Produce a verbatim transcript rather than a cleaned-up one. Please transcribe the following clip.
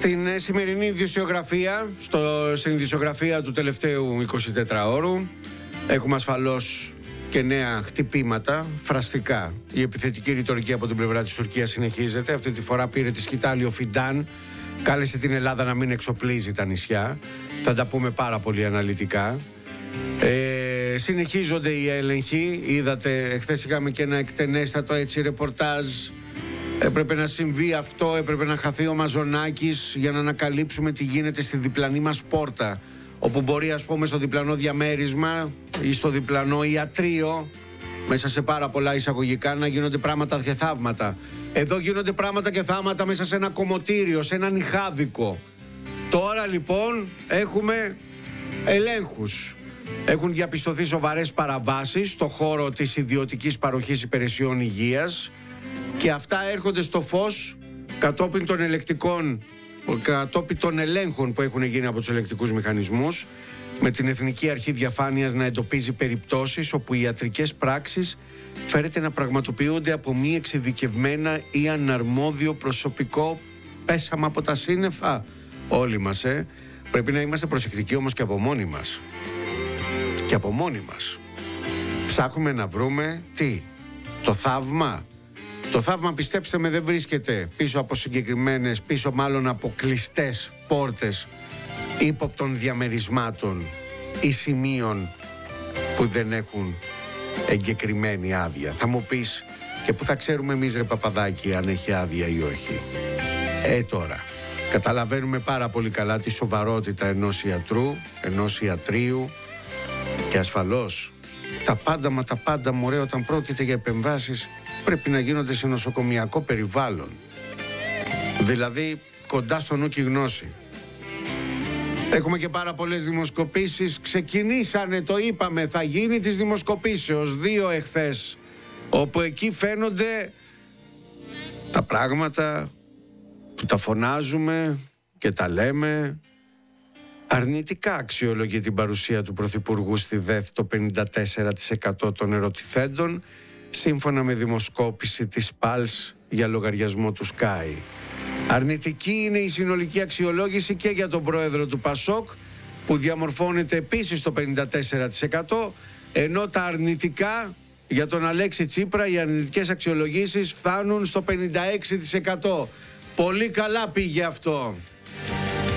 Στην σημερινή ειδησιογραφία, στο, στην ειδησιογραφία του τελευταίου εικοσιτετράωρου, έχουμε ασφαλώς και νέα χτυπήματα, φραστικά. Η επιθετική ρητορική από την πλευρά της Τουρκίας συνεχίζεται. Αυτή τη φορά πήρε τη σκητάλη ο Φιντάν, κάλεσε την Ελλάδα να μην εξοπλίζει τα νησιά. Θα τα πούμε πάρα πολύ αναλυτικά. Ε, συνεχίζονται οι έλεγχοι. Είδατε, εχθές είχαμε και ένα εκτενέστατο έτσι ρεπορτάζ. Έπρεπε να συμβεί αυτό, έπρεπε να χαθεί ο Μαζονάκης για να ανακαλύψουμε τι γίνεται στη διπλανή μας πόρτα, όπου μπορεί, ας πούμε, στο διπλανό διαμέρισμα ή στο διπλανό ιατρείο, μέσα σε πάρα πολλά εισαγωγικά, να γίνονται πράγματα και θαύματα. Εδώ γίνονται πράγματα και θαύματα μέσα σε ένα κομμωτήριο, σε ένα νυχάδικο. Τώρα λοιπόν έχουμε ελέγχους. Έχουν διαπιστωθεί σοβαρές παραβάσεις στο χώρο της ιδιωτικής παροχής υπηρεσιών υγείας και αυτά έρχονται στο φως κατόπιν των ελεκτικών, κατόπιν των ελέγχων που έχουν γίνει από τους ελεκτικούς μηχανισμούς, με την Εθνική Αρχή Διαφάνειας να εντοπίζει περιπτώσεις όπου οι ιατρικές πράξεις φέρεται να πραγματοποιούνται από μη εξειδικευμένα ή αναρμόδιο προσωπικό. Πέσαμε από τα σύννεφα όλοι μας, ε. Πρέπει να είμαστε προσεκτικοί όμως και από μόνοι μας. Και από μόνοι μας. Ψάχνουμε να βρούμε τι? Το θαύμα. Το θαύμα, πιστέψτε με, δεν βρίσκεται πίσω από συγκεκριμένες, πίσω μάλλον από κλειστές πόρτες ύποπτων διαμερισμάτων ή σημείων που δεν έχουν εγκεκριμένη άδεια. Θα μου πεις, και που θα ξέρουμε εμείς, ρε Παπαδάκη, αν έχει άδεια ή όχι? Ε, τώρα, καταλαβαίνουμε πάρα πολύ καλά τη σοβαρότητα ενός ιατρού, ενός ιατρείου, και ασφαλώς τα πάντα μα τα πάντα, μωρέ, όταν πρόκειται για επεμβάσεις πρέπει να γίνονται σε νοσοκομιακό περιβάλλον. Δηλαδή κοντά στο νου και η γνώση. Έχουμε και πάρα πολλές δημοσκοπήσεις. Ξεκινήσανε, το είπαμε, θα γίνει της δημοσκοπήσεως. Δύο εχθές, όπου εκεί φαίνονται τα πράγματα που τα φωνάζουμε και τα λέμε. Αρνητικά αξιολογεί την παρουσία του Πρωθυπουργού στη ΔΕΘ το πενήντα τέσσερα τοις εκατό των ερωτηθέντων, σύμφωνα με δημοσκόπηση της Πάλς για λογαριασμό του Sky. Αρνητική είναι η συνολική αξιολόγηση και για τον πρόεδρο του Πασόκ, που διαμορφώνεται επίσης το πενήντα τέσσερα τοις εκατό, ενώ τα αρνητικά για τον Αλέξη Τσίπρα, οι αρνητικές αξιολογήσεις φτάνουν στο πενήντα έξι τοις εκατό. Πολύ καλά πήγε αυτό.